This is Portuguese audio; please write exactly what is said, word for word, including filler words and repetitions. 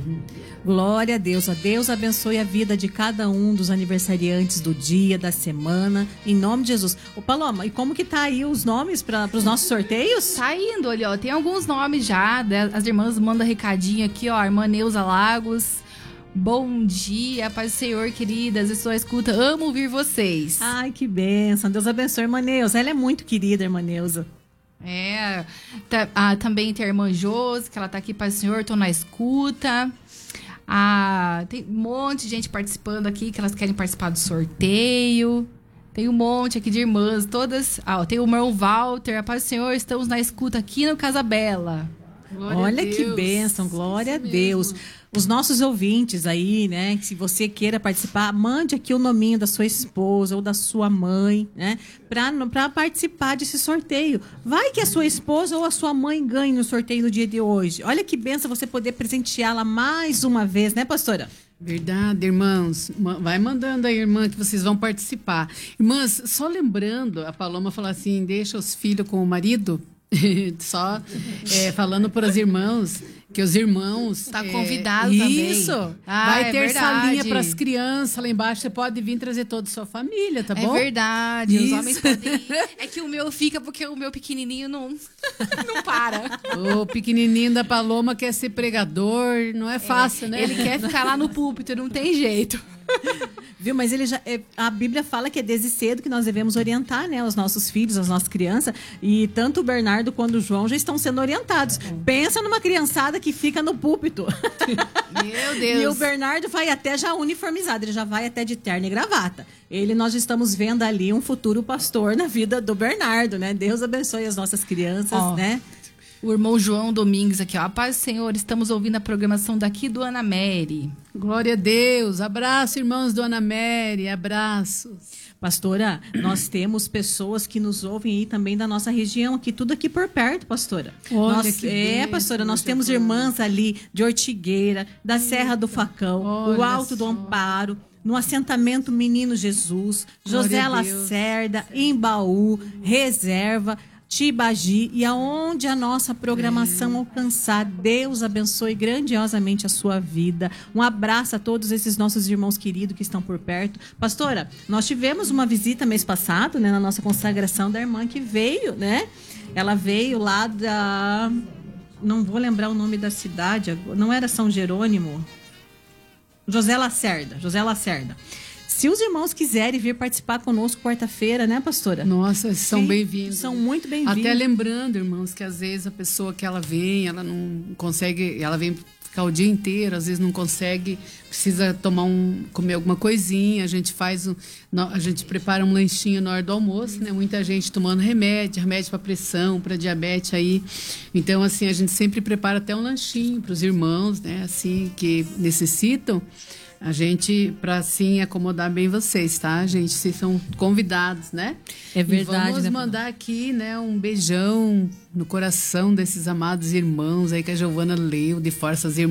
Glória a Deus. A Deus abençoe a vida de cada um dos aniversariantes do dia, da semana, em nome de Jesus. Ô Paloma, e como que tá aí os nomes para os nossos sorteios? Tá indo, olha, ó, tem alguns nomes já, as irmãs mandam recadinho aqui, ó, a irmã Neuza Lagos. Bom dia, paz do Senhor, queridas, eu sou a escuta, amo ouvir vocês. Ai, que bênção, Deus abençoe a irmã Neuza, ela é muito querida, irmã Neuza. É, tá, ah, também tem a irmã Josi, que ela tá aqui, paz do Senhor, tô na escuta. Ah, tem um monte de gente participando aqui, que elas querem participar do sorteio. Tem um monte aqui de irmãs, todas. Ah, tem o irmão Walter, a paz do Senhor, estamos na escuta aqui no Casa Bela. Glória Olha que bênção, glória a Deus. Mesmo. Os nossos ouvintes aí, né, se você queira participar, mande aqui o nominho da sua esposa ou da sua mãe, né, para participar desse sorteio. Vai que a sua esposa ou a sua mãe ganhe no sorteio no dia de hoje. Olha que bênção você poder presenteá-la mais uma vez, né, pastora? Verdade, irmãos. Vai mandando aí, irmã, que vocês vão participar. Irmãs, só lembrando, a Paloma falou assim, deixa os filhos com o marido. Só é, falando para os irmãos que os irmãos tá convidado é, também. Isso ah, vai ter é salinha para as crianças lá embaixo, você pode vir trazer toda a sua família, tá bom? É verdade, isso. Os homens podem ir. É que o meu fica porque o meu pequenininho não não para. O pequenininho da Paloma quer ser pregador, não é fácil, é, né? Ele quer ficar lá no púlpito, não tem jeito. Viu? Mas ele já, a Bíblia fala que é desde cedo que nós devemos orientar, né, os nossos filhos, as nossas crianças. E tanto o Bernardo quanto o João já estão sendo orientados. Pensa numa criançada que fica no púlpito. Meu Deus. E o Bernardo vai até já uniformizado, ele já vai até de terno e gravata. Ele, nós estamos vendo ali um futuro pastor na vida do Bernardo, né? Deus abençoe as nossas crianças, oh. né? O irmão João Domingues aqui, ó. A paz do Senhor, estamos ouvindo a programação daqui do Ana Mary. Glória a Deus. Abraço, irmãos do Ana Mary. Abraços. Pastora, nós temos pessoas que nos ouvem aí também da nossa região, aqui, tudo aqui por perto, pastora. Olha nós, que É, bem, pastora, nós temos irmãs ali de Ortigueira, da Serra do Facão, Olha o Alto só. do Amparo, no assentamento Menino Jesus, José Lacerda, Embaú, Reserva, Tibagi, e aonde a nossa programação é. alcançar. Deus abençoe grandiosamente a sua vida. Um abraço a todos esses nossos irmãos queridos que estão por perto. Pastora, nós tivemos uma visita mês passado, né, na nossa consagração da irmã que veio, né? Ela veio lá da... Não vou lembrar o nome da cidade, não era São Jerônimo? José Lacerda, José Lacerda. Se os irmãos quiserem vir participar conosco quarta-feira, né, pastora? Nossa, são bem-vindos. São muito bem-vindos. Até lembrando, irmãos, que às vezes a pessoa que ela vem, ela não consegue, ela vem ficar o dia inteiro, às vezes não consegue, precisa tomar um, comer alguma coisinha, a gente faz, um, a gente prepara um lanchinho na hora do almoço, né? Muita gente tomando remédio, remédio para pressão, para diabetes aí. Então, assim, a gente sempre prepara até um lanchinho para os irmãos, né? Assim, que necessitam. A gente, para assim acomodar bem vocês, tá, gente? Vocês são convidados, né? É verdade. E vamos né? mandar aqui, né, um beijão no coração desses amados irmãos aí que a Giovana leu, de Forças Irmãs.